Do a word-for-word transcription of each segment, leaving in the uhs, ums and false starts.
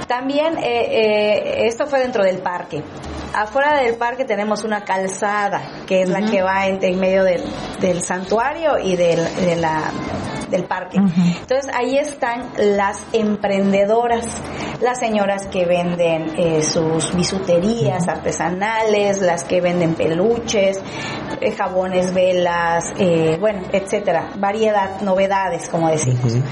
También eh, eh, esto fue dentro del parque. Afuera del parque tenemos una calzada, que es uh-huh. la que va en, en medio del, del santuario y del, de la, del parque. Uh-huh. Entonces ahí están las emprendedoras, las señoras que venden eh, sus bisuterías uh-huh. artesanales, las que venden peluches, eh, jabones, velas, eh, bueno, etcétera, variedad, novedades, como decimos. Uh-huh.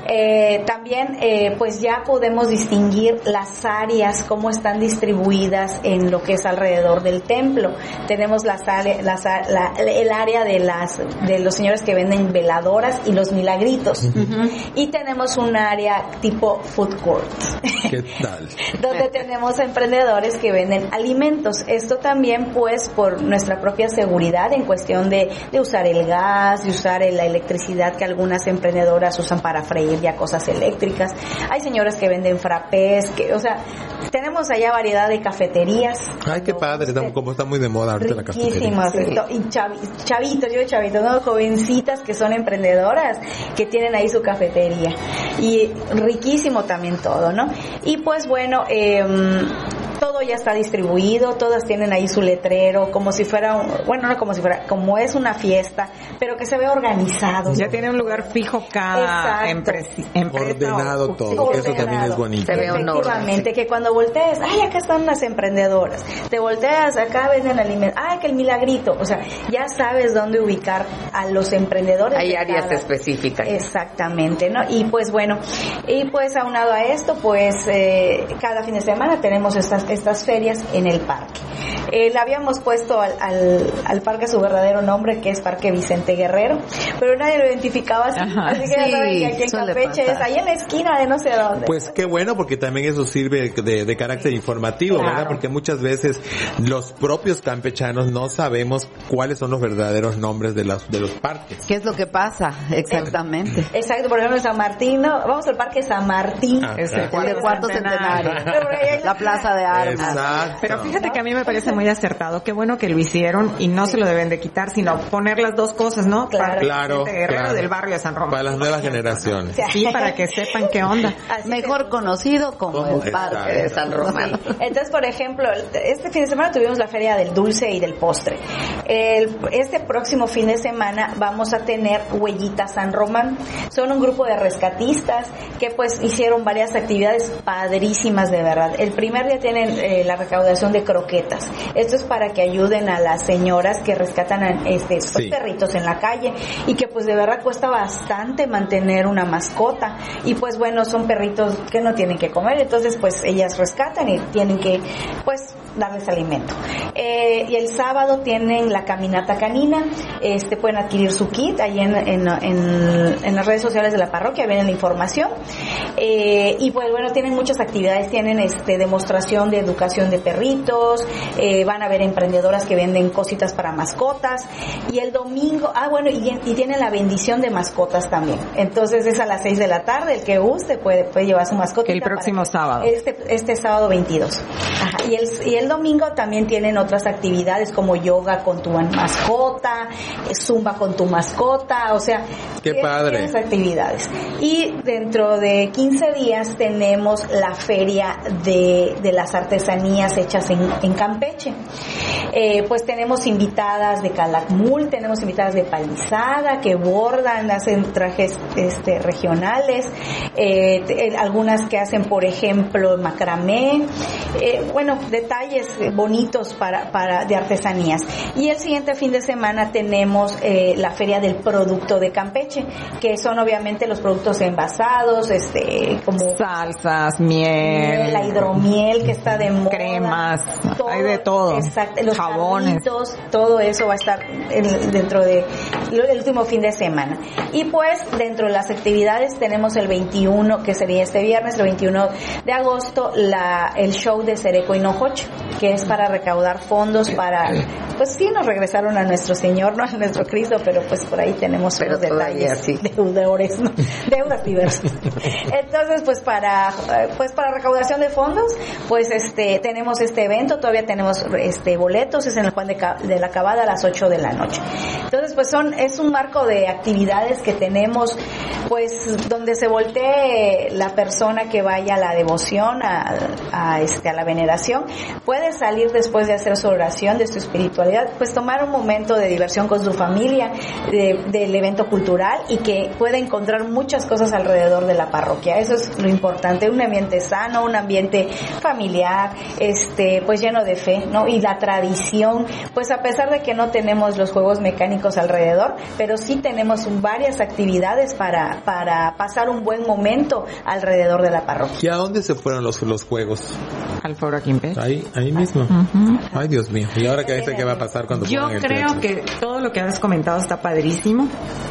Eh, también eh, pues ya podemos distinguir las áreas, cómo están distribuidas en lo que es alrededor del templo. Tenemos las, las la, el área de las de los señores que venden veladoras y los milagritos. Uh-huh. Y tenemos un área tipo food court. ¿Qué tal? Donde tenemos emprendedores que venden alimentos. Esto también pues por nuestra propia seguridad en cuestión de, de usar el gas, de usar la electricidad que algunas emprendedoras usan para freír ya cosas eléctricas. Hay señoras que venden frappés, que, o sea, tenemos allá variedad de cafeterías. Ay, qué padre, está, como está muy de moda ahorita la cafetería. Sí. Y chavitos, chavitos, yo chavitos, ¿no? Jovencitas que son emprendedoras, que tienen ahí su cafetería. Y riquísimo también todo, ¿no? Y pues bueno, eh, todo ya está distribuido, todas tienen ahí su letrero, como si fuera, un, bueno, no como si fuera, como es una fiesta, pero que se ve organizado. Ya tiene un lugar fijo cada empresa. Ordenado o, todo, sí, ordenado. Eso también es bonito. Se ve un orden. Efectivamente, que cuando voltees, ay, acá están las emprendedoras, te volteas, acá venden alimentos, ay, que el milagrito, o sea, ya sabes dónde ubicar a los emprendedores. Hay áreas cada, específicas. Exactamente, ¿no? Y pues bueno, y pues aunado a esto, pues eh, cada fin de semana tenemos estas estas ferias en el parque. Eh, le habíamos puesto al, al, al parque su verdadero nombre, que es Parque Vicente Guerrero, pero nadie lo identificaba así. Ajá, así que sí, ya saben que aquí en Campeche es ahí en la esquina de no sé dónde. Pues qué bueno, porque también eso sirve de, de carácter informativo, claro. ¿verdad? Porque muchas veces los propios campechanos no sabemos cuáles son los verdaderos nombres de los de los parques. ¿Qué es lo que pasa? Exactamente. Eh, exacto, por ejemplo en San Martín, ¿no? Vamos al Parque San Martín. Ah, este, claro. El de cuarto centenario. La Plaza de Armas. Exacto. Pero fíjate que a mí me parece muy acertado. Qué bueno que lo hicieron y no sí. se lo deben de quitar, sino poner las dos cosas, ¿no? Claro. Para claro, Guerrero claro. del barrio de San Román. Para las nuevas generaciones. Sí, para que sepan qué onda. Así Mejor conocido como oh, el Parque exacto. de San Román. Sí. Entonces, por ejemplo, este fin de semana tuvimos la Feria del Dulce y del Postre. El, este próximo fin de semana vamos a tener Huellita San Román. Son un grupo de rescatistas que pues hicieron varias actividades padrísimas de verdad. El primer día tienen eh, la recaudación de croquetas. Esto es para que ayuden a las señoras que rescatan a este, sí. perritos en la calle y que pues de verdad cuesta bastante mantener una mascota y pues bueno, son perritos que no tienen que comer, entonces pues ellas rescatan y tienen que pues darles alimento. Eh, y el sábado tienen la caminata canina, este pueden adquirir su kit ahí en, en, en, en las redes sociales de la parroquia, viene la información. Eh, y pues bueno, tienen muchas actividades, tienen este demostración de educación de perritos, eh, van a ver emprendedoras que venden cositas para mascotas y el domingo, ah bueno, y, y tienen la bendición de mascotas también. Entonces es a las seis de la tarde, el que guste puede, puede llevar su mascota. El próximo sábado. Este, este sábado veintidós. Ajá, y el, y el domingo también tienen otras actividades como yoga con tu mascota, zumba con tu mascota, o sea, qué padre. Tienes actividades. Y dentro de quince días tenemos la feria de, de las artesanías hechas en, en Campeche. Eh, pues tenemos invitadas de Calakmul, tenemos invitadas de Palizada que bordan, hacen trajes este, regionales, eh, t- algunas que hacen, por ejemplo, macramé, eh, bueno, detalles bonitos para, para de artesanías. Y el siguiente fin de semana tenemos eh, la feria del producto de Campeche, que son obviamente los productos envasados, este, como salsas, miel, la hidromiel que está de moda, cremas, todo, hay de todo, exacto, los jabones, carritos, todo eso va a estar en, dentro de el último fin de semana. Y pues dentro de las actividades tenemos el veintiuno, que sería este viernes, el veintiuno de agosto, la el show de Cereco Hinojocho, que es para recaudar fondos para, pues sí nos regresaron a nuestro Señor, no a nuestro Cristo, pero pues por ahí tenemos unos detalles, sí. deudores, ¿no? Deudas diversas. Entonces pues para pues para recaudación de fondos, pues este tenemos este evento, todavía tenemos este boletos, es en el Juan de, de la Cabada a las ocho de la noche. Entonces pues son son, es un marco de actividades que tenemos, pues, donde se voltee la persona que vaya a la devoción, a, a, este, a la veneración, puede salir después de hacer su oración, de su espiritualidad, pues tomar un momento de diversión con su familia, de, del evento cultural, y que puede encontrar muchas cosas alrededor de la parroquia. Eso es lo importante, un ambiente sano, un ambiente familiar, este, pues lleno de fe, ¿no? Y la tradición, pues a pesar de que no tenemos los juegos mecánicos alrededor, pero sí tenemos varias actividades para, para pasar un buen momento alrededor de la parroquia. ¿Y a dónde se fueron los, los juegos? Al foro Quimpeche. Ahí, ahí mismo. Uh-huh. Ay, Dios mío. ¿Y ahora qué dice que va a pasar cuando Yo pongan el creo teatro? que todo lo que has comentado está padrísimo.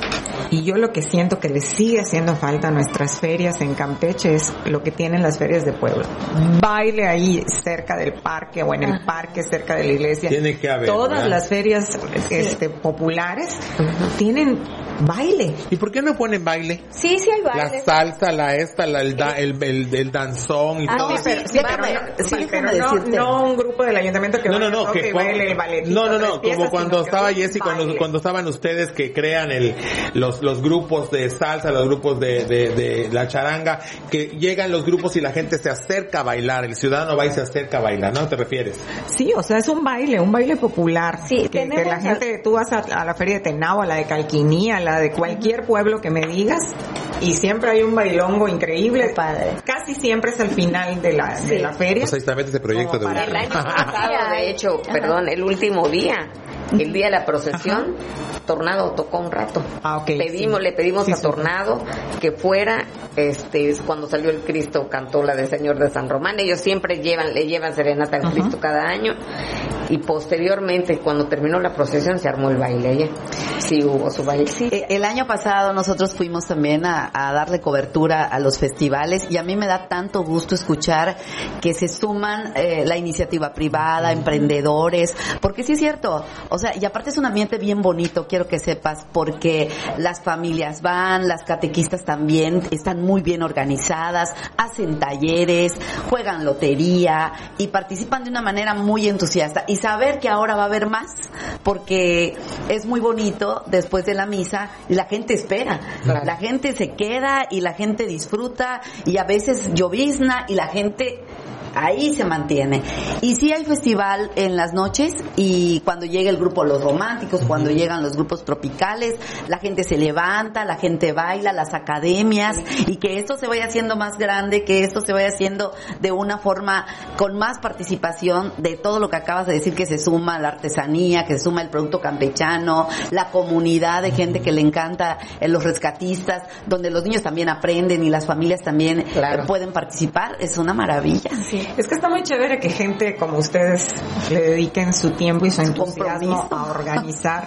Y yo lo que siento que le sigue haciendo falta a nuestras ferias en Campeche es lo que tienen las ferias de pueblo. Baile ahí cerca del parque o en el parque cerca de la iglesia. Tiene que haber, Todas ¿verdad? las ferias este, populares tienen baile. ¿Y por qué no ponen baile? Sí, sí hay La bailes. salsa, la esta, la, el, da- el, el, el danzón y Ah, todo. sí, eso. pero- Sí, pero, déjame- no, sí, sí, déjame pero no, decirte. no un grupo del ayuntamiento que No, no, vaya, no, que que cuando- baile el balletito, no, no, tres no, piezas, como cuando sino que estaba un Jessy, cuando, baile. cuando estaban ustedes que crean el, los, los grupos de salsa, los grupos de, de, de la charanga, que llegan los grupos y la gente se acerca a bailar, el ciudadano va y se acerca a bailar, ¿no te refieres? Sí, o sea, es un baile, un baile popular. Sí, que, que tenemos la gente, tú vas a, a la feria de Tenao, a la de Calquinía, a la de cualquier pueblo que me digas, y siempre hay un bailongo increíble. Qué padre. Casi siempre es al final de la, de la feria. O sea, ahí está ese proyecto de Como para El año Ultra. pasado, de hecho, perdón, el último día, el día de la procesión, Tornado tocó un rato. Ah, ok, Pedimos, sí. le pedimos Sí, a sí. Tornado que fuera, este, es cuando salió el Cristo, cantó la de Señor de San Román. Ellos siempre llevan, le llevan serenata al Ajá. Cristo cada año. Y posteriormente, cuando terminó la procesión, se armó el baile allá. Sí hubo su baile. Sí. El año pasado nosotros fuimos también a, a darle cobertura a los festivales, y a mí me da tanto gusto escuchar que se suman eh, la iniciativa privada, emprendedores, porque sí es cierto, o sea, y aparte es un ambiente bien bonito, quiero que sepas, porque las familias van, las catequistas también están muy bien organizadas, hacen talleres, juegan lotería y participan de una manera muy entusiasta, y saber que ahora va a haber más, porque es muy bonito después de la misa, la gente espera, Claro. la gente se queda y la gente disfruta, y a veces llovizna y la gente ahí se mantiene. Y sí hay festival en las noches, y cuando llega el grupo Los Románticos, cuando llegan los grupos tropicales, la gente se levanta, la gente baila, las academias, y que esto se vaya haciendo más grande, que esto se vaya haciendo de una forma con más participación de todo lo que acabas de decir, que se suma la artesanía, que se suma el producto campechano, la comunidad de gente que le encanta, eh, los rescatistas, donde los niños también aprenden y las familias también Claro. eh, pueden participar. Es una maravilla. Sí. Es que está muy chévere que gente como ustedes le dediquen su tiempo y su entusiasmo compromiso. a organizar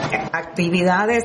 actividades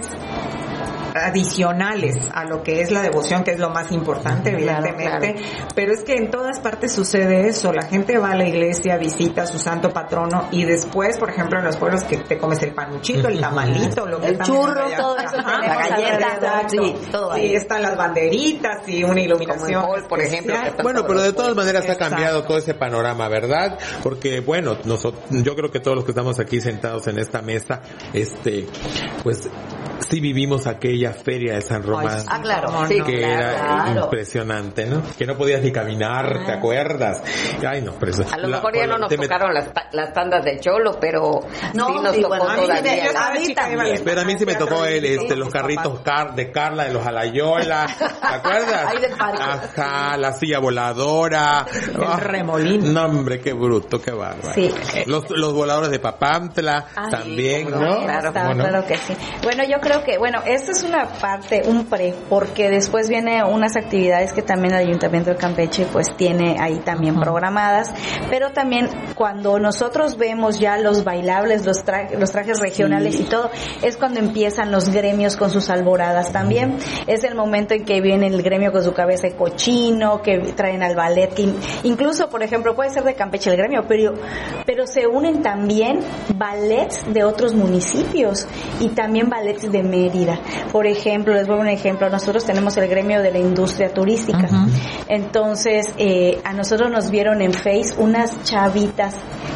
adicionales a lo que es la devoción, que es lo más importante, Claro, evidentemente, pero es que en todas partes sucede eso. La gente va a la iglesia, visita a su santo patrono, y después, por ejemplo, en los pueblos, que te comes el panuchito, el tamalito, lo que El están churro, vendiendo allá. todo eso, Ajá, la galleta, exacto. sí, todo ahí. Sí, están las banderitas y una iluminación Como el hall, por ejemplo, especial. que Bueno, pero de todas maneras ha Exacto. cambiado todo ese panorama, ¿verdad? Porque, bueno, nosotros, yo creo que todos los que estamos aquí sentados en esta mesa, este, pues, sí vivimos aquella feria de San Román. Ay, sí, Ah, claro, cómo sí, no. Que claro, era claro. impresionante, ¿no? Que no podías ni caminar, ¿te acuerdas? Ay, no, pero eso... A lo la- mejor ya no nos te met- tocaron las, ta- las tandas de cholo, pero No, sí nos sí, tocó bueno, a mí todavía. me- Yo estaba A mí chica, también. iba al- Pero a mí sí me al tocó teatro el, de este, los mis carritos papás. car, de Carla, de los Alayola, ¿te acuerdas? Ahí del parque. Ajá, la silla voladora. El remolino. No, hombre, qué bruto, qué bárbaro. Sí. Los, los voladores de Papantla Ah, también, sí, cómo ¿no? no, claro. Está, ¿Cómo no? claro que sí. Bueno, yo creo que, bueno, esta es una parte, un pre, porque después viene unas actividades que también el Ayuntamiento de Campeche pues tiene ahí también Ujú. programadas, pero también cuando nosotros vemos ya los bailables, los, tra- los trajes regionales Sí. y todo, es cuando empiezan los gremios con sus alboradas también. Es el momento en que viene el gremio con su cabeza de cochino, que traen al ballet, que in- incluso, por ejemplo, puede ser de Campeche el gremio, pero, pero se unen también ballets de otros municipios y también ballets de Mérida. Por ejemplo, les voy a dar un ejemplo, nosotros tenemos el gremio de la industria turística. Ujú. Entonces, eh, a nosotros nos vieron en Face unas chavitas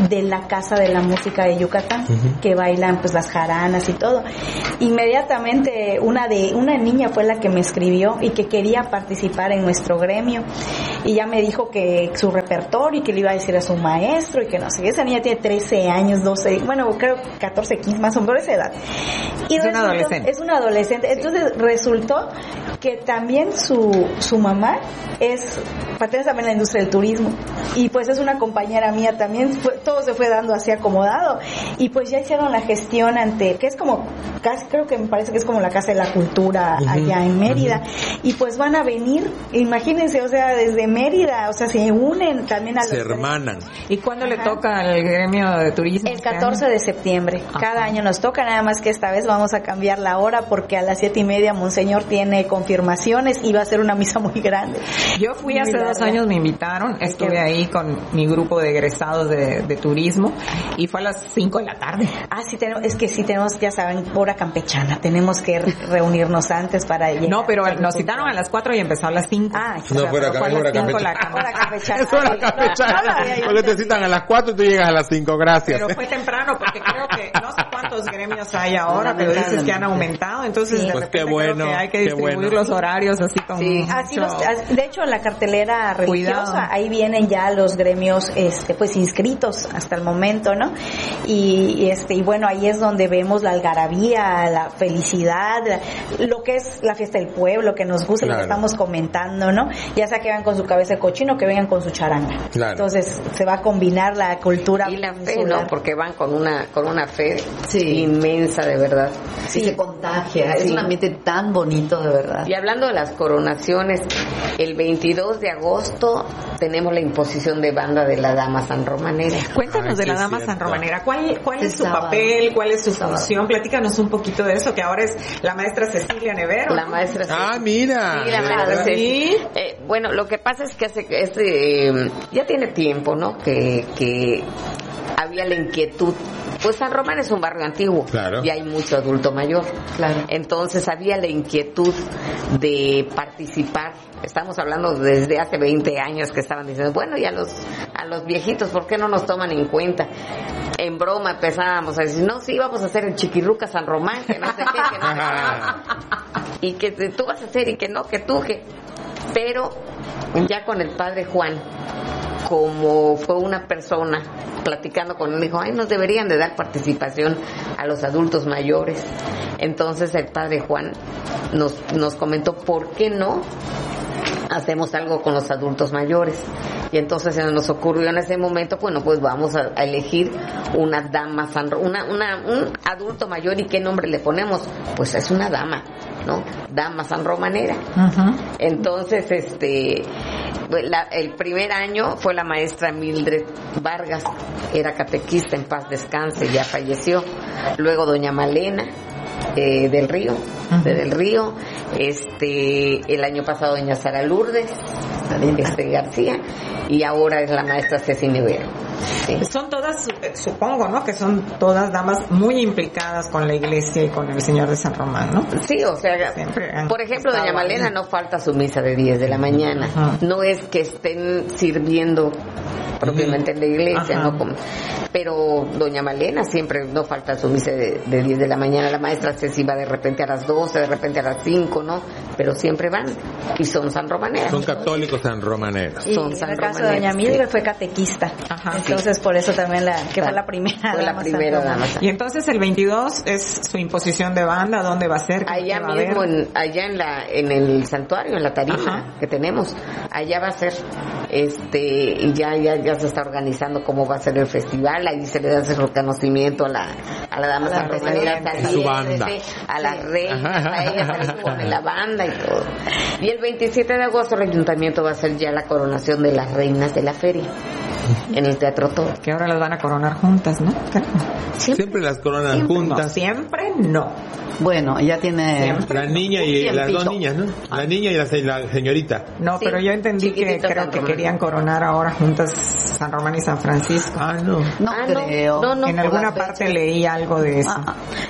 de la Casa de la Música de Yucatán, uh-huh. que bailan pues las jaranas y todo. Inmediatamente una de una niña fue la que me escribió y que quería participar en nuestro gremio, y ya me dijo que su repertorio y que le iba a decir a su maestro y que no sé, esa niña tiene trece años, doce, bueno, creo catorce, quince, más o menos esa edad. Y es resultó, una adolescente. Es una adolescente. Entonces resultó que también su su mamá es pertenece también a la industria del turismo, y pues es una compañera mía también. Fue, todo se fue dando así acomodado, y pues ya hicieron la gestión ante, que es como, casi creo que me parece que es como la Casa de la Cultura uh-huh. allá en Mérida, uh-huh. y pues van a venir, imagínense, o sea, desde Mérida, o sea, se unen también a los... Se hermanan. ¿Y cuándo Ajá. le toca al gremio de turismo? El catorce de septiembre. Ajá. Cada año nos toca, nada más que esta vez vamos a cambiar la hora porque a las siete y media Monseñor tiene confirmaciones y va a ser una misa muy grande. Yo fui hace dos años, me invitaron, estuve ahí con mi grupo de egresados de, de turismo, y fue a las cinco de la tarde. Ah, sí, tenemos, es que sí tenemos, ya saben, hora campechana, tenemos que reunirnos antes para llegar. No, pero nos citaron a las cuatro y empezó a las cinco. Ah, no, fuera acá, es hora campechana. Hora campechana. Es hora campechana. Porque te citan a las cuatro y tú llegas a las cinco, gracias. Pero fue temprano, porque creo que no sé cuántos gremios hay ahora, pero dices que han aumentado, entonces sí. de pues repente qué bueno, creo que hay que distribuir bueno. los horarios así como sí. así los, de hecho, en la cartelera religiosa, Cuidado. ahí vienen ya los gremios este pues inscritos hasta el momento, ¿no? Y, y este y bueno, ahí es donde vemos la algarabía, la felicidad, la, lo que es la fiesta del pueblo, que nos gusta, claro. lo que estamos comentando, ¿no? Ya sea que vengan con su cabeza de cochino, que vengan con su charanga. Claro. Entonces se va a combinar la cultura y la fe, ¿no? Porque van con una con una fe sí. inmensa, de verdad. Sí, se contagia, sí. es un ambiente tan bonito, de verdad. Y hablando de las coronaciones, el veintidós de agosto tenemos la imposición de banda de la Dama Sanromanera. Cuéntanos Ay, de la Dama cierto. Sanromanera. ¿Cuál, cuál es su sábado. papel? ¿Cuál es su función? Platícanos un poquito de eso, que ahora es la maestra Cecilia Nevero. La maestra Cecilia. Ah, mira. Sí, la maestra ¿Sí? eh, bueno, lo que pasa es que hace este eh, ya tiene tiempo, ¿no? Que que había la inquietud. Pues San Román es un barrio antiguo, claro. y hay mucho adulto mayor. Claro. Entonces había la inquietud de participar. Estamos hablando desde hace veinte años que estaban diciendo, bueno, y a los a los viejitos, ¿por qué no nos toman en cuenta? En broma empezábamos a decir, no, sí, vamos a hacer el Chiquirruca San Román, que no sé qué, que no sé qué. Y que tú vas a hacer y que no, que tú, que... Pero ya con el padre Juan, como fue una persona platicando con él, dijo, ay, nos deberían de dar participación a los adultos mayores. Entonces el padre Juan nos, nos comentó, ¿por qué no hacemos algo con los adultos mayores? Y entonces se nos ocurrió en ese momento, bueno, pues vamos a, a elegir una dama, una, una, un adulto mayor, ¿y qué nombre le ponemos? Pues es una dama, ¿no? Dama sanromanera. Uh-huh. Entonces, este, la, el primer año fue la maestra Mildred Vargas, era catequista, en paz descanse, ya falleció. Luego doña Malena eh, del Río, uh-huh. de del Río, este, el año pasado doña Sara Lourdes, este García, y ahora es la maestra Ceci Nevero. Sí. Son todas, supongo, ¿no? Que son todas damas muy implicadas con la iglesia y con el Señor de San Román, ¿no? Sí, o sea, por ejemplo, doña Malena no falta su misa de diez de la mañana. Uh-huh. No es que estén sirviendo propiamente en la iglesia, Ajá. ¿no? Como, pero doña Malena siempre no falta su misa de, de diez de la mañana. La maestra Ceci va de repente a las doce, de repente a las cinco, ¿no? Pero siempre van y son sanromaneras. Son católicos sanromaneros. Y son en el caso de doña Mildred fue catequista. Ajá. Entonces sí. por eso también la que claro. fue la primera fue la primera dama. Y entonces el veintidós es su imposición de banda, ¿dónde va a ser? Allá mismo, en, allá en la en el santuario, en la tarima Ajá. que tenemos. Allá va a ser, este, y ya ya ya se está organizando cómo va a ser el festival. Ahí se le da ese reconocimiento a la a la dama sanromanera, su banda, a las reinas, a ella salir con la banda y todo. Y el veintisiete de agosto el ayuntamiento va a hacer ya la coronación de las reinas de la feria en el Teatro Toro. Que ahora las van a coronar juntas, ¿no? Siempre, siempre las coronan siempre juntas. No, siempre no. Bueno, ella tiene... Siempre. La niña y las dos niñas, ¿no? La niña y la, la señorita. No, sí, pero yo entendí que creo que querían coronar ahora juntas San Román y San Francisco. Ah, no. No ah, creo. No, no, en alguna parte leí algo de eso. Ah,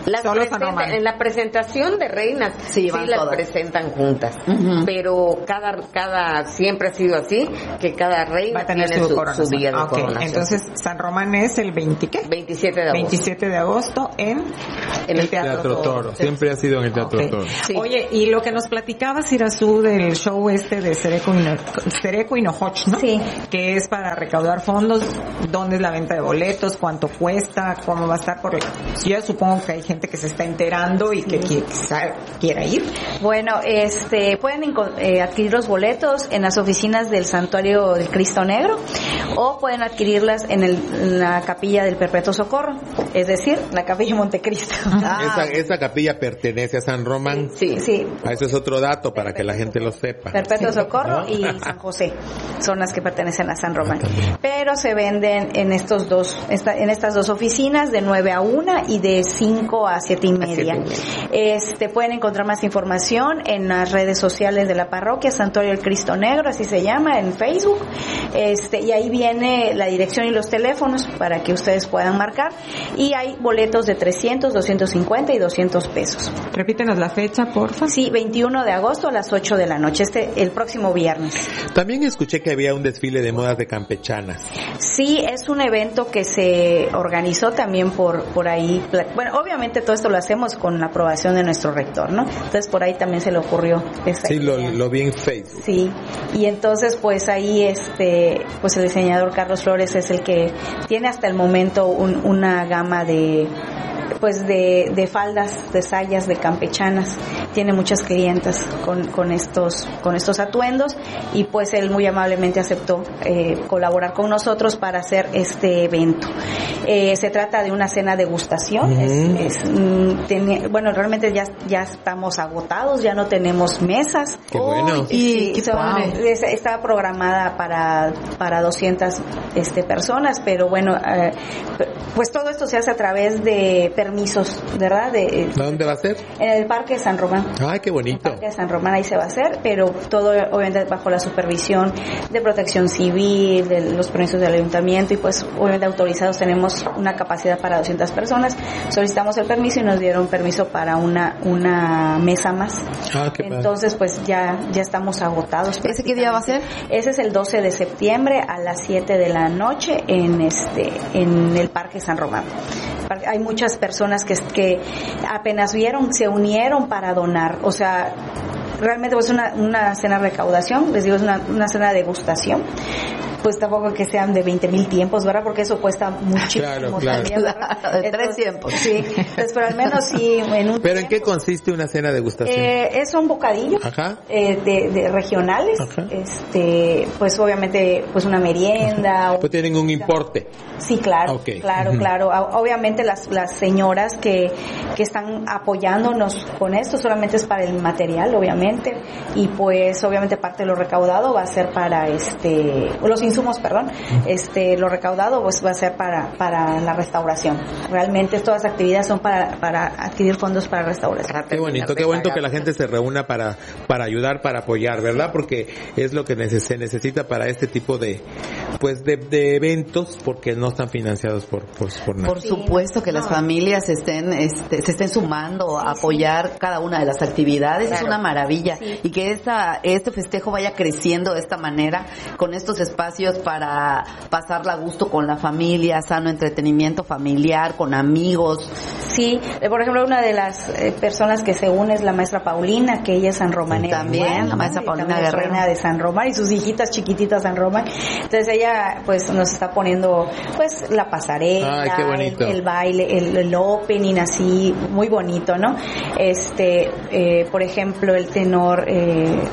Las Solo presenta- San Román. en la presentación de reinas Sí, sí, van las todas. presentan juntas, Ujú. pero cada cada siempre ha sido así, que cada reina Va a tener tiene su, su, coronación. su día de Ah, ok. coronación. Entonces, San Román es el veinte, ¿qué? veintisiete de agosto. veintisiete de agosto en, En el Teatro Toro. Siempre ha sido en el Teatro Ok. Toro. Sí. Oye, y lo que nos platicabas, Irazú, del show este de Cereco y, no, Cereco y Nojoch, ¿no? Sí. Que es para recaudar fondos, dónde es la venta de boletos, cuánto cuesta, cómo va a estar, porque yo supongo que hay gente que se está enterando y que qui- quizá quiera ir. Bueno, este, pueden inco- eh, adquirir los boletos en las oficinas del Santuario del Cristo Negro o pueden adquirirlas en, el, en la Capilla del Perpetuo Socorro, es decir, la Capilla Montecristo. Esa, esa capilla pertenece a San Román. Sí, sí. Ah, eso es otro dato para que la gente lo sepa. Perpetuo Socorro ¿No? y San José son las que pertenecen a San Román. Pero se venden en estos dos, esta, en estas dos oficinas de nueve a una y de cinco a siete y media. Este, pueden encontrar más información en las redes sociales de la parroquia Santuario del Cristo Negro, así se llama, en Facebook. Este, y ahí viene la dirección y los teléfonos para que ustedes puedan marcar. Y hay boletos de trescientos, doscientos cincuenta y doscientos pesos. Repítenos la fecha, porfa. Sí, veintiuno de agosto a las ocho de la noche, este, el próximo viernes. También escuché que había un desfile de modas de campechanas. Sí, es un evento que se organizó también por por ahí. Bueno, obviamente todo esto lo hacemos con la aprobación de nuestro rector, ¿no? Entonces por ahí también se le ocurrió esta Sí, lo, idea. lo vi en Facebook. Sí, y entonces pues ahí este, pues el diseñador Carlos Flores es el que tiene hasta el momento un, una gama de pues de, de faldas, de sayas, de campechanas. Tiene muchas clientas con, con estos con estos atuendos y pues él muy amablemente aceptó eh, colaborar con nosotros para hacer este evento. Eh, se trata de una cena degustación. Uh-huh. es, es, mm, tiene, bueno, realmente ya ya estamos agotados, ya no tenemos mesas. Qué bueno. Y Qué son- padre. es- está programada para para doscientas este personas, pero bueno, eh, pues todo esto se hace a través de permisos, ¿verdad? De, ¿A dónde va a ser? en el Parque San Román. Ay, qué En el bonito. Parque de San Román ahí se va a hacer, pero todo obviamente bajo la supervisión de Protección Civil, de los permisos del ayuntamiento y pues obviamente autorizados tenemos una capacidad para doscientas personas. Solicitamos el permiso y nos dieron permiso para una una mesa más. Ah, qué padre. Entonces pues ya ya estamos agotados. ¿Ese qué día va a ser? Ese es el doce de septiembre a las siete de la noche en este en el Parque San Román. Hay muchas personas que, que apenas vieron, se unieron para donar, o sea, realmente pues una, una cena de recaudación, les digo, es una, una cena de degustación. Pues tampoco que sean de veinte mil tiempos, ¿verdad? Porque eso cuesta muchísimo Claro, claro. también, ¿verdad? De tres tiempos. Sí, entonces, pero al menos sí en un ¿Pero en qué tiempo. consiste una cena de degustación? Eh, es un bocadillo Ajá. eh, de, de regionales, Ajá. este, pues obviamente pues una merienda. Pues tienen un importe. Sí, claro, Ok. claro, Ujú. claro. O- Obviamente las las señoras que que están apoyándonos con esto solamente es para el material, obviamente, y pues obviamente parte de lo recaudado va a ser para este los insumos, perdón, este lo recaudado pues va a ser para para la restauración. Realmente todas las actividades son para para adquirir fondos para restauración. Qué bonito, qué bonito que la gente se reúna para para ayudar, para apoyar, ¿verdad? Porque es lo que neces- se necesita para este tipo de pues de, de eventos, porque no están financiados por por, por nada. Por supuesto que las familias estén, este, se estén sumando a apoyar cada una de las actividades, es Claro. una maravilla. Sí. Y que esta, este festejo vaya creciendo de esta manera, con estos espacios para pasarla a gusto con la familia, sano entretenimiento familiar, con amigos. Sí, eh, por ejemplo, una de las eh, personas que se une es la maestra Paulina, que ella es San Romanera. También, igual, la maestra ¿no? Y Paulina también es Guerrero. reina de San Román y sus hijitas chiquititas San Román. Entonces ella pues nos está poniendo pues la pasarela, Ay, qué bonito. El, el baile, el, el opening así, muy bonito, ¿no? Este, eh, por ejemplo, el tenor eh,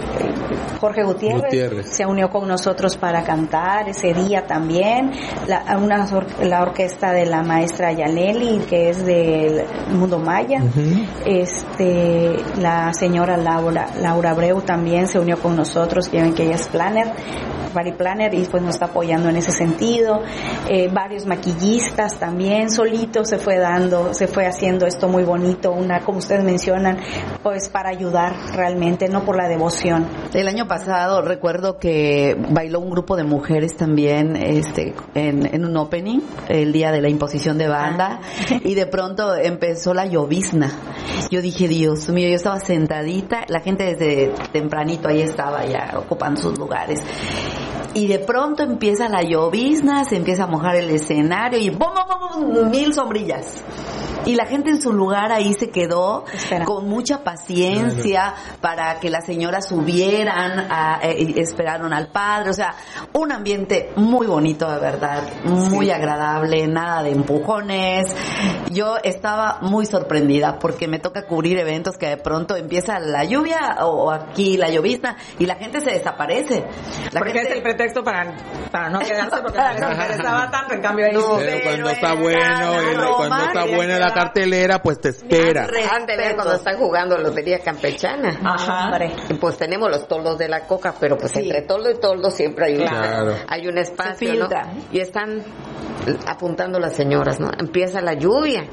Jorge Gutiérrez, Gutiérrez. se unió con nosotros para cantar ese día también. La, una, or- la orquesta de la maestra Yaneli, que es del Mundo Maya. Ujú. Este, la señora Laura, Laura Abreu también se unió con nosotros, que ven que ella es planner. Party Planner, y pues nos está apoyando en ese sentido. Eh, varios maquillistas también, solito se fue dando, se fue haciendo esto muy bonito, una, como ustedes mencionan, pues para ayudar realmente, no por la devoción. El año pasado recuerdo que bailó un grupo de mujeres también este en, en un opening, el día de la imposición de banda, ah. y de pronto empezó la llovizna. Yo dije, Dios mío, yo estaba sentadita, la gente desde tempranito ahí estaba ya ocupando sus lugares. Y de pronto empieza la llovizna, se empieza a mojar el escenario y ¡bum, bum, bum! Mil sombrillas. Y la gente en su lugar ahí se quedó Espera. con mucha paciencia para que las señoras subieran, a, eh, esperaron al padre, o sea, un ambiente muy bonito de verdad, muy sí. agradable, nada de empujones. Yo estaba muy sorprendida porque me toca cubrir eventos que de pronto empieza la lluvia o aquí la llovizna y la gente se desaparece. La porque gente... es el pretexto para, para no quedarse porque no les interesaba tanto, en cambio ahí no, pero cuando está bueno, el, cuando está buena la cartelera, pues te espera. Antes de ver cuando están jugando Lotería Campechana. Ajá. Pues tenemos los toldos de la coca, pero pues sí. entre toldo y toldo siempre hay, claro. una, hay un espacio, ¿no? Y están apuntando las señoras, ¿no? Empieza la lluvia.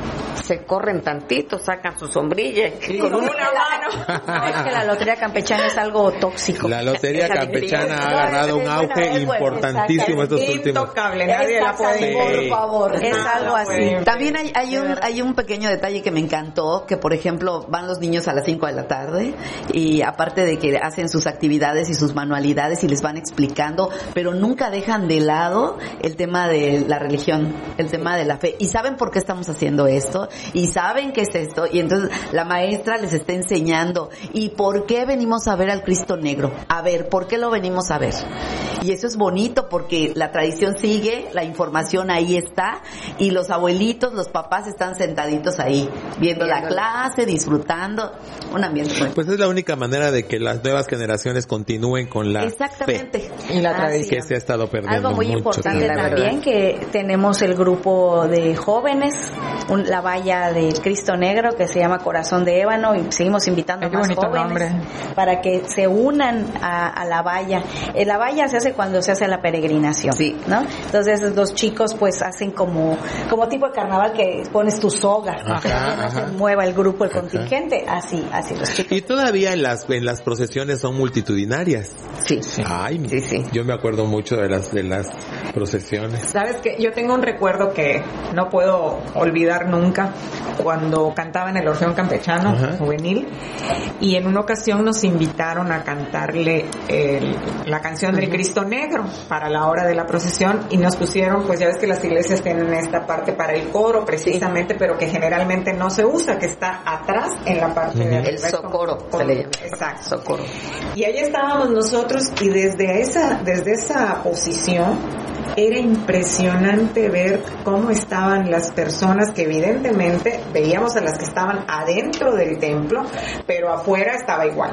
Se corren tantito, sacan su sombrilla sí, con una mano. No, es que la lotería campechana es algo tóxico. La lotería campechana ha agarrado un auge importantísimo estos últimos. Intocable, nadie la puede. Por favor, es algo así. También hay, hay un hay un pequeño detalle que me encantó, que por ejemplo van los niños a las cinco de la tarde y aparte de que hacen sus actividades y sus manualidades y les van explicando, pero nunca dejan de lado el tema de la religión, el tema de la fe. ¿Y saben por qué estamos haciendo esto? Y saben qué es esto, y entonces la maestra les está enseñando. ¿Y por qué venimos a ver al Cristo Negro? A ver, ¿por qué lo venimos a ver? Y eso es bonito porque la tradición sigue, la información ahí está, y los abuelitos, los papás están sentaditos ahí, viendo la clase, disfrutando, un ambiente bueno. Pues es la única manera de que las nuevas generaciones continúen con la Exactamente. fe. Y la tradición. Que se ha estado perdiendo algo muy mucho importante tiempo. también, que tenemos el grupo de jóvenes, un, la valla del Cristo Negro que se llama Corazón de Ébano, y seguimos invitando Ay, a más jóvenes nombre. para que se unan a, a la valla. Eh, la valla se hace cuando se hace la peregrinación, sí. ¿no? Entonces los chicos pues hacen como como tipo de carnaval que pones tu soga, ajá, que no ajá. se mueva el grupo, el Ajá. contingente, así, así los chicos. Y todavía en las en las procesiones son multitudinarias. Sí. Ay, sí, sí. Yo me acuerdo mucho de las de las procesiones. Sabes que yo tengo un recuerdo que no puedo olvidar nunca, cuando cantaba en el Orfeón Campechano Ajá. juvenil, y en una ocasión nos invitaron a cantarle el, la canción del Cristo Negro para la hora de la procesión, y nos pusieron, pues ya ves que las iglesias tienen esta parte para el coro precisamente, sí. pero que generalmente no se usa, que está atrás en la parte uh-huh. de el socorro se le llama. Exacto. Socorro. Y ahí estábamos nosotros, y desde esa desde esa posición era impresionante ver cómo estaban las personas, que evidentemente veíamos a las que estaban adentro del templo, pero afuera estaba igual.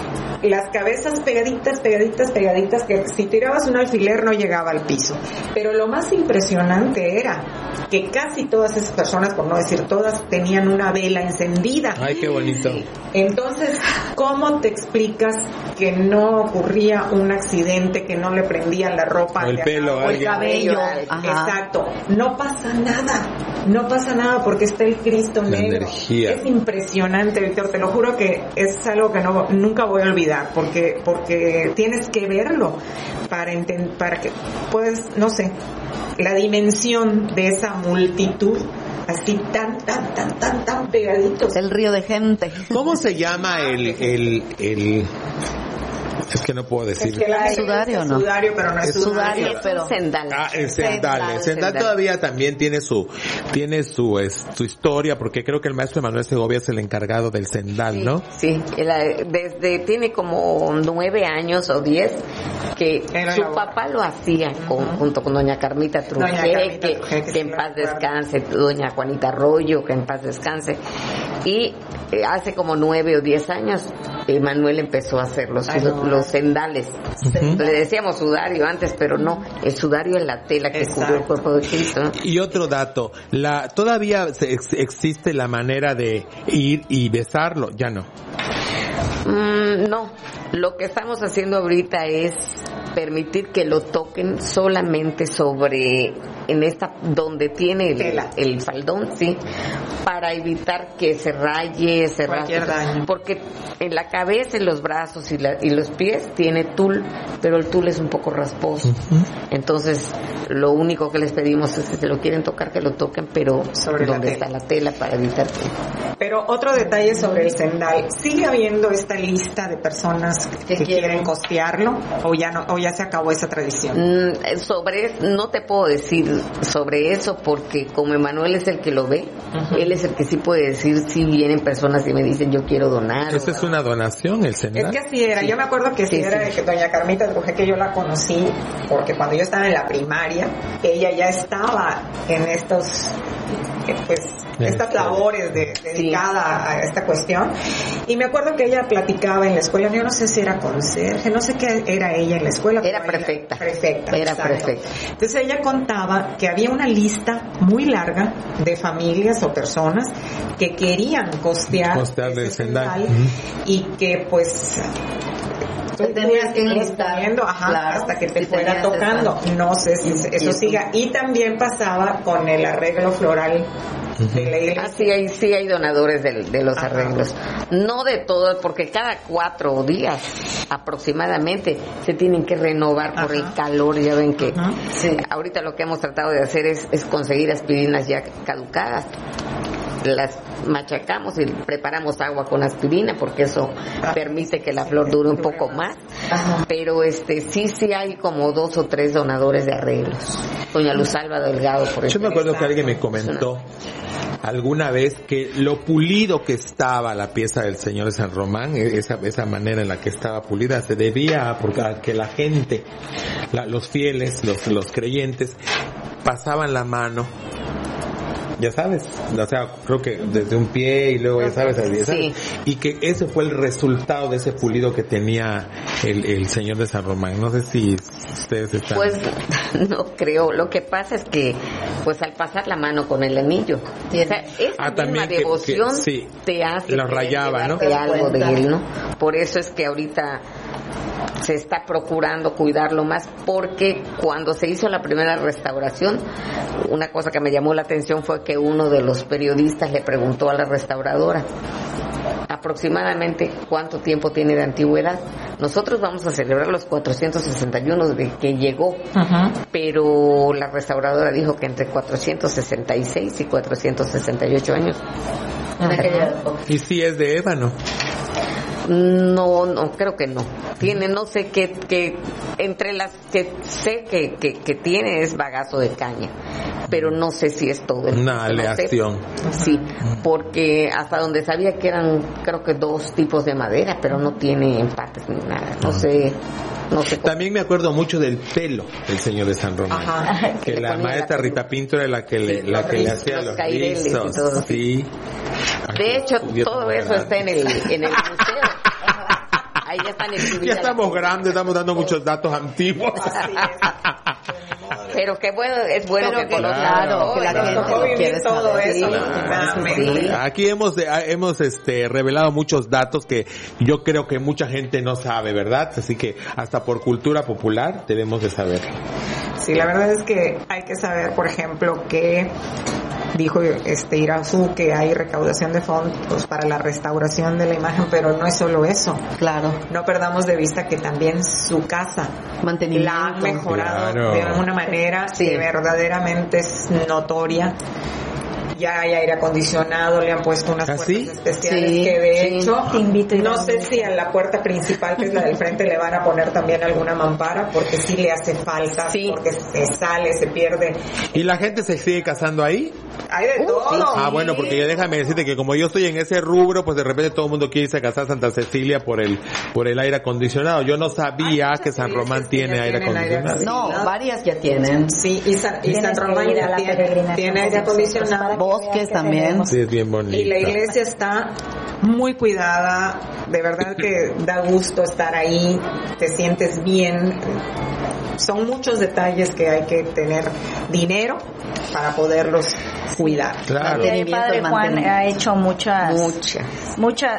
Las cabezas pegaditas, pegaditas, pegaditas, que si tirabas un alfiler no llegaba al piso. Pero lo más impresionante era que casi todas esas personas, por no decir todas, tenían una vela encendida. Ay, qué bonito. Entonces, ¿cómo te explicas que no ocurría un accidente, que no le prendían la ropa, o el pelo, o el cabello? Ajá. Exacto. No pasa nada. No pasa nada porque está el Cristo La Negro. energía. Es impresionante, Víctor. Te lo juro que es algo que no nunca voy a olvidar, porque porque tienes que verlo para enten- para que puedes, no sé, la dimensión de esa multitud, así tan, tan, tan, tan, tan pegaditos. El río de gente. ¿Cómo se llama el el el Es que no puedo decir. Es que la ¿Es sudario o no? sudario, pero no es, Es sudario. sudario, pero... Sendal. Ah, el Sendal. El Sendal todavía también tiene su tiene su es, su historia, porque creo que el maestro Emanuel Segovia es el encargado del Sendal, Sí, ¿no? sí, la- desde tiene como nueve años o diez que Era su la- papá lo hacía con- Ujú. junto con doña Carmita Doña Trujé, Carmita que, Trujé, que que sí en la paz recuerdo. descanse, doña Juanita Arroyo, que en paz descanse, y eh, hace como nueve o diez años Emanuel empezó a hacer los, Ay, no. los sendales. Ujú. Le decíamos sudario antes, pero no, el sudario es la tela que Exacto. cubrió el cuerpo de Cristo, ¿no? Y otro dato, la todavía se- ex- existe la manera de ir y besarlo, ya no. Mm, no, lo que estamos haciendo ahorita es permitir que lo toquen solamente sobre, en esta, donde tiene el, el faldón, sí, para evitar que se raye, se rasgue, porque en la cabeza, en los brazos y, la, y los pies tiene tul, pero el tul es un poco rasposo. Uh-huh. Entonces, lo único que les pedimos es que si lo quieren tocar, que lo toquen, pero sobre donde está la tela para evitar que... Pero otro detalle sobre el sendal, ¿sigue habiendo esta lista de personas que, que quieren costearlo o ya no, o ya se acabó esa tradición? Mm, sobre, no te puedo decir sobre eso porque como Emanuel es el que lo ve, uh-huh. él es el que sí puede decir si vienen personas y me dicen yo quiero donar. ¿Esa es una donación, el sendal? Es que así era, sí. Yo me acuerdo que sí, sí era sí. de que doña Carmita de Trujé, que yo la conocí porque cuando yo estaba en la primaria, ella ya estaba en estos, pues, estas labores de, dedicada sí. a esta cuestión, y me acuerdo que ella platicaba en la escuela, yo no sé si era conserje, no sé qué era ella en la escuela, era prefecta, prefecta era prefecta. Entonces ella contaba que había una lista muy larga de familias o personas que querían costear, costear del sendal, uh-huh. y que pues te tenías que enlistar, ajá, claro, hasta que te fuera tocando. No sé si y, eso y siga. Y también pasaba con el arreglo floral de la iglesia. Ah, sí hay, sí hay donadores de, de los ajá. arreglos. No de todos, porque cada cuatro días aproximadamente se tienen que renovar por ajá. el calor. Ya ven que sí. ahorita lo que hemos tratado de hacer es, es conseguir aspirinas ya caducadas. Las machacamos y preparamos agua con aspirina porque eso permite que la flor dure un poco más. Ajá. Pero este sí sí hay como dos o tres donadores de arreglos. Doña Luz Alba Delgado, por ejemplo. Yo me acuerdo que alguien me comentó alguna vez que lo pulido que estaba la pieza del Señor de San Román, esa esa manera en la que estaba pulida, se debía a que la gente, la, los fieles, los los creyentes pasaban la mano, ya sabes, o sea, creo que desde un pie y luego ya sabes, ¿sabes? Sí. Y que ese fue el resultado de ese pulido que tenía el, el Señor de San Román. No sé si ustedes están... Pues no creo, lo que pasa es que pues al pasar la mano con el anillo, o sea, esa ah, misma devoción que, que, sí, te hace lo rayaba, ¿no? algo de él, ¿no? Por eso es que ahorita se está procurando cuidarlo más, porque cuando se hizo la primera restauración, una cosa que me llamó la atención fue que uno de los periodistas le preguntó a la restauradora aproximadamente cuánto tiempo tiene de antigüedad. Nosotros vamos a celebrar los cuatrocientos sesenta y uno de que llegó, uh-huh. pero la restauradora dijo que entre cuatrocientos sesenta y seis y cuatrocientos sesenta y ocho años. Uh-huh. Y si es de ébano. No, no, creo que no. Tiene, no sé qué, que entre las que sé que, que, que tiene es bagazo de caña, pero no sé si es todo. El Una aleación. No sé. Sí, porque hasta donde sabía que eran, creo que dos tipos de madera, pero no tiene empates ni nada. No sé. No sé cómo. También me acuerdo mucho del pelo del Señor de San Román. Ajá. Que, que la maestra la Rita Pinto era la que le, sí, la que rizos, le hacía los, los rizos. Y todo. Sí. De hecho, todo eso está en el, en el museo. Ahí ya están exhibidas. Ya estamos grandes, estamos dando muchos datos antiguos. Así es. Pero que bueno, es bueno Pero que, que claro, que la gente lo quiere todo saber. Eso. Sí, sí. Aquí hemos hemos este revelado muchos datos que yo creo que mucha gente no sabe, ¿verdad? Así que hasta por cultura popular debemos de saber. Sí, la verdad es que hay que saber, por ejemplo, que dijo este Irazú que hay recaudación de fondos para la restauración de la imagen, pero no es solo eso. Claro. No perdamos de vista que también su casa mantenimiento la han mejorado claro. de una manera sí. que verdaderamente es notoria. Ya hay aire acondicionado, le han puesto unas puertas ¿sí? especiales sí, que de sí. hecho Te invito no sé si a la puerta principal, que es la del frente, le van a poner también alguna mampara, porque sí le hace falta, sí. porque se sale, se pierde. ¿Y la gente se sigue casando ahí? Hay de uh, todo. Sí. Ah, bueno, porque ya déjame decirte que como yo estoy en ese rubro, pues de repente todo el mundo quiere irse a casar a Santa Cecilia por el por el aire acondicionado. Yo no sabía que San Román tiene aire acondicionado. Aire no, varias ya tienen. Sí, y San, y San Román ya tiene, tiene aire acondicionado. Bosques también. Sí, es bien bonito. Y la iglesia está muy cuidada, de verdad que da gusto estar ahí, te sientes bien. Son muchos detalles que hay que tener dinero para poderlos cuidar. Claro. El padre Juan ha hecho muchas, muchas, muchas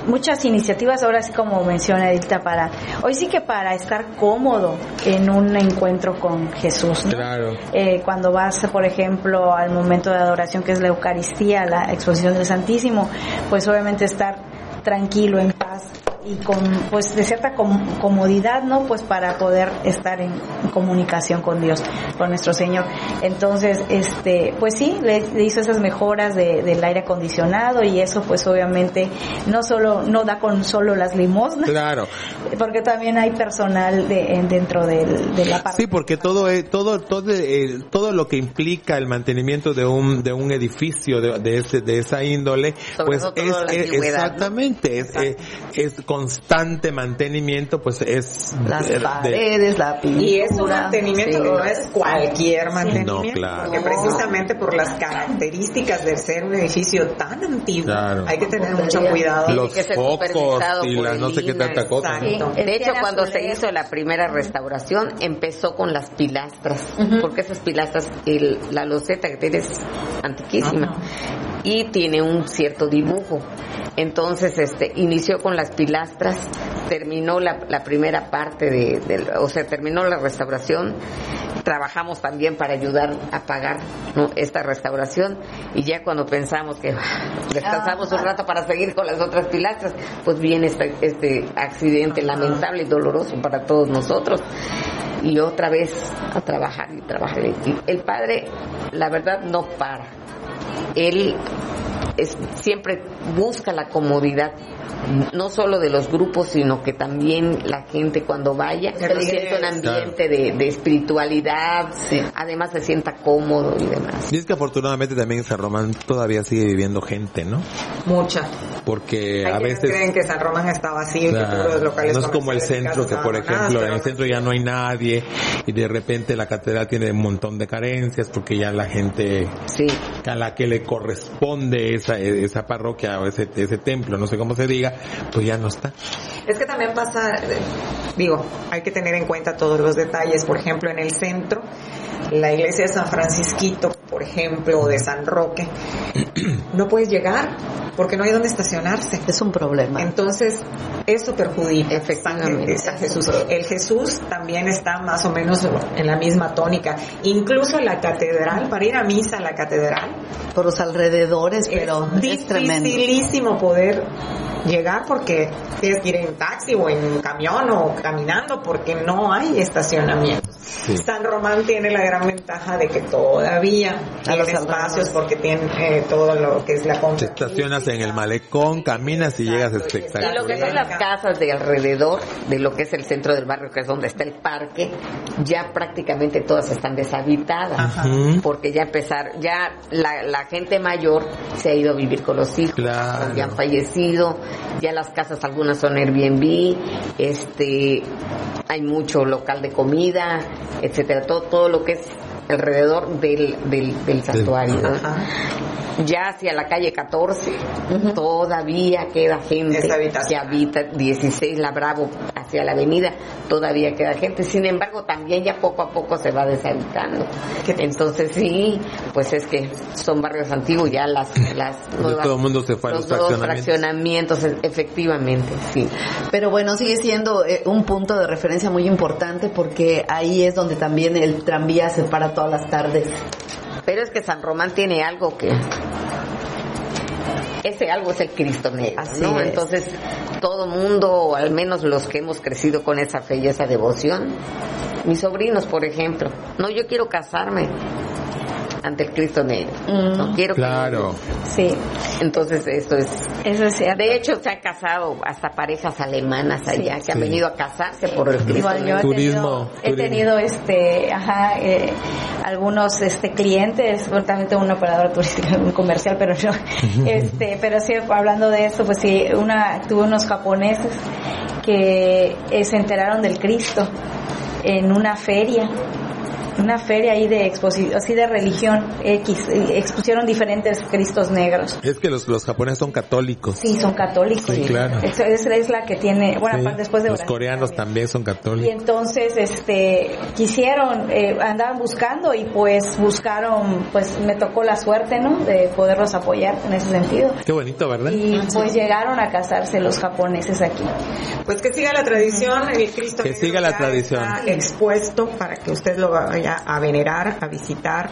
muchas iniciativas ahora, así como menciona Edilta, para, hoy sí que para estar cómodo en un encuentro con Jesús, ¿no? Claro. Eh, cuando vas, por ejemplo, al momento de adoración, que es la Eucaristía, la exposición del Santísimo, pues obviamente estar tranquilo, en paz y con, pues, de cierta com- comodidad, ¿no? Pues para poder estar en, en comunicación con Dios, con nuestro Señor. Entonces, este, pues sí, le, le hizo esas mejoras de, del aire acondicionado, y eso, pues obviamente, no solo, no da con solo las limosnas. Claro. Porque también hay personal de, en, dentro del, de la parte. Sí, porque todo, es, todo, todo, eh, todo lo que implica el mantenimiento de un, de un edificio de, de ese, de esa índole, Sobre pues todo es, la es exactamente, es, es, es constante mantenimiento, pues es Las de, paredes, la pintura. Y es un mantenimiento, sí. no es cualquier mantenimiento, No, claro. porque precisamente por las características de ser un edificio tan antiguo, Claro. hay que tener mucho cuidado. los que ser focos supervisado y por las el no sé qué I N A, tanta cosa. exacto. ¿no? Sí. De hecho, Era cuando se azulejos. hizo la primera restauración, empezó con las pilastras, porque esas pilastras, el, la loseta que tiene es antiquísima. Ajá. Y tiene un cierto dibujo. Entonces, este, inició con las pilastras, terminó la, la primera parte de, de, o sea, terminó la restauración. Trabajamos también para ayudar a pagar, ¿no?, esta restauración, y ya cuando pensamos que descansamos un rato para seguir con las otras pilastras, pues viene este, este accidente lamentable y doloroso para todos nosotros. Y otra vez a trabajar y trabajar. Y el padre, la verdad, no para. Él es, siempre busca la comodidad, no solo de los grupos, sino que también la gente cuando vaya se sienta un ambiente de, de espiritualidad, sí. Además se sienta cómodo y demás. Y es que afortunadamente también en San Román todavía sigue viviendo gente, ¿no? Mucha. Porque Hay a quienes veces... creen que San Román está vacío, Claro, y que todos los locales no es como el comerciales, centro, que casas por abandonadas, ejemplo en pero el centro ya no hay nadie y de repente la catedral tiene un montón de carencias porque ya la gente Sí. a la que le corresponde esa esa parroquia o ese ese templo, no sé cómo se diga, pues ya no está. Es que también pasa, digo, hay que tener en cuenta todos los detalles. Por ejemplo, en el centro, la iglesia de San Francisquito, por ejemplo, o de San Roque, no puedes llegar porque no hay donde estacionarse. Es un problema. Entonces, eso perjudica Efectivamente. a Jesús. El Jesús también está más o menos en la misma tónica. Incluso la catedral, para ir a misa a la catedral, Por los alrededores, pero es es, tremendo. dificilísimo poder llegar porque tienes que ir en taxi o en camión o caminando porque no hay estacionamientos. Sí. San Román tiene la gran ventaja de que todavía tiene los espacios porque tiene eh, todo lo que es la Te concha. estacionas en el malecón, caminas y llegas a Exacto, este Y espectáculo. lo que son las casas de alrededor de lo que es el centro del barrio, que es donde está el parque, ya prácticamente todas están deshabitadas. Ajá. Ujú. Porque ya empezar, ya la, la gente mayor se ha ido a vivir con los hijos, Claro. ya han fallecido, ya las casas algunas son Airbnb, este, hay mucho local de comida, etcétera, todo, todo lo que es alrededor del, del, del santuario, ¿no? Ajá. Ya hacia la calle catorce, todavía queda gente Esa habitación. que habita dieciséis La Bravo hacia la avenida, todavía queda gente. Sin embargo, también ya poco a poco se va deshabitando. ¿Qué? Entonces sí, pues es que son barrios antiguos, ya las las nuevas, todo el mundo se fue a los los nuevos fraccionamientos. fraccionamientos, e- efectivamente, sí. Pero bueno, sigue siendo eh, un punto de referencia muy importante porque ahí es donde también el tranvía se para todas las tardes. Pero es que San Román tiene algo que... Ese algo es el Cristo Negro, Así ¿no? es. Entonces, todo mundo, o al menos los que hemos crecido con esa fe y esa devoción, mis sobrinos, por ejemplo, no, yo quiero casarme ante el Cristo Negro, Mm. no quiero que- Claro. Sí, Entonces, esto es... eso es cierto. De hecho, se han casado hasta parejas alemanas allá, que han Sí. venido a casarse por el Cristo Igual yo Negro. he Turismo, tenido, he tenido este, ajá, eh, algunos este clientes, bueno, también tengo una operadora turística, un comercial, pero no, este, pero sí, hablando de esto, pues sí, una, tuve unos japoneses que eh, se enteraron del Cristo en una feria una feria ahí de exposición, así de religión X, expusieron diferentes cristos negros. Es que los, los japoneses son católicos. Sí, son católicos. Sí, claro. Es, es, es la que tiene, bueno, Sí, después de los Brasil, coreanos también. también son Y católicos. entonces, este, quisieron, eh, andaban buscando y pues buscaron, pues me tocó la suerte, ¿no? De poderlos apoyar en ese sentido. Qué bonito, ¿verdad? Y pues llegaron a casarse los japoneses aquí. Pues que siga la tradición, el Cristo Que siga la tradición. está expuesto para que usted lo vaya a venerar, a visitar,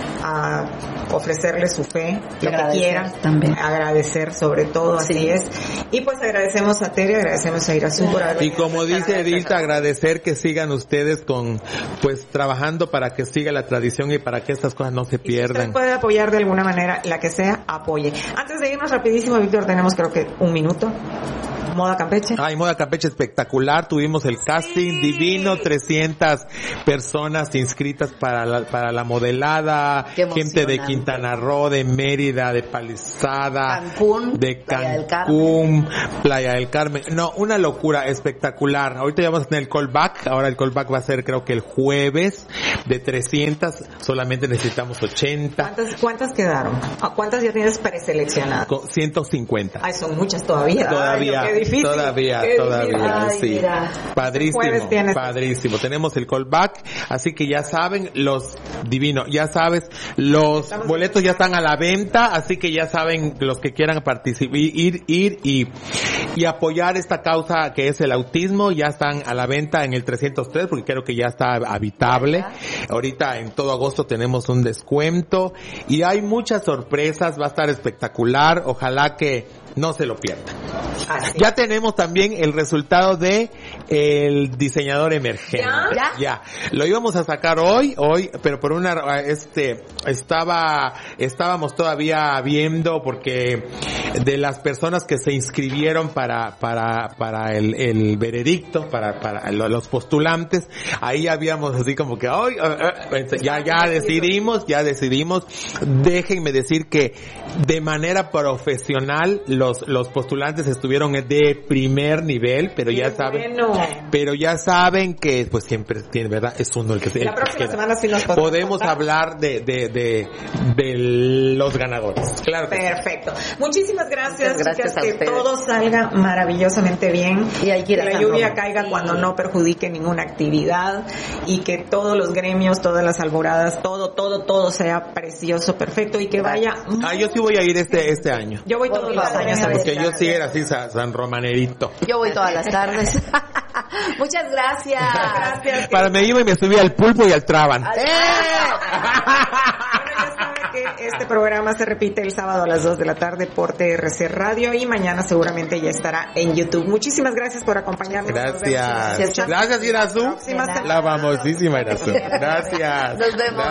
a ofrecerle su fe, lo que quiera, también. agradecer sobre todo, así Sí. es. Y pues agradecemos a Tere, agradecemos a Irazú por haber Y como dice Edith, agradecer que sigan ustedes con, pues, trabajando para que siga la tradición y para que estas cosas no se Y si pierdan. usted puede apoyar de alguna manera, la que sea, apoye. Antes de irnos rapidísimo, Víctor, tenemos creo que un minuto. Moda Campeche. Ay, Moda Campeche espectacular, tuvimos el casting divino, trescientas personas inscritas para la, para la modelada, Qué gente de emocionante. Quintana Roo, de Mérida, de Palizada, Cancún, de Playa del Cancún, Playa del Carmen. No, una locura espectacular. Ahorita ya vamos a tener el callback, ahora el callback va a ser creo que el jueves, de trescientas, solamente necesitamos ochenta, ¿Cuántas, ¿Cuántas quedaron? ¿A ¿Cuántas ya tienes preseleccionadas? con ciento cincuenta. Ay, son muchas todavía. Todavía, Ay, qué difícil. todavía, Qué todavía, difícil. Ay, sí. mira. Padrísimo, Jueves tienes- padrísimo. Tenemos el callback, así que ya saben, los divino, ya sabes, los Estamos boletos ya están a la venta, así que ya saben los que quieran participar, ir, ir y, y apoyar esta causa que es el autismo, ya están a la venta en el trescientos tres, porque creo que ya está habitable. Ahorita en todo agosto tenemos un descuento y hay muchas sorpresas, va a estar espectacular, ojalá que no se lo pierdan. Así. Ya tenemos también el resultado de el diseñador emergente. ¿Ya? Ya. Lo íbamos a sacar hoy, hoy, pero por una, este, estaba, estábamos todavía viendo porque de las personas que se inscribieron para, para, para el, el veredicto, para, para los postulantes, ahí habíamos así como que, hoy, ya, ya decidimos, ya decidimos. Déjenme decir que de manera profesional los, los postulantes estuvieron de primer nivel, pero ya Qué saben, bueno. pero ya saben que pues siempre tiene, ¿verdad? Es uno el que se La próxima queda. semana sí nos podemos podemos contar. hablar de, de, de, de los ganadores. Claro que sí. Perfecto. Muchísimas gracias, Muchas gracias chicas, a que ustedes. todo salga maravillosamente bien. Y hay que ir a la San lluvia Román. caiga Sí. cuando no perjudique ninguna actividad y que todos los gremios, todas las alboradas, todo, todo, todo sea precioso, perfecto y que vaya. Ah, yo sí voy a ir este, este año. Yo voy Por todos los favor, años a porque Porque visitar. yo sí era así, San, San Romanerito. Yo voy todas las tardes. Muchas gracias. Gracias. Para me iba y me subía al pulpo y al traban. ¡Eh! Bueno, ya saben que este programa se repite el sábado a las dos de la tarde por T R C Radio y mañana seguramente ya estará en YouTube. Muchísimas gracias por acompañarnos. Nos vemos en la Gracias. próxima Gracias, Irazú. semana. La famosísima Irazú. Gracias. Nos vemos.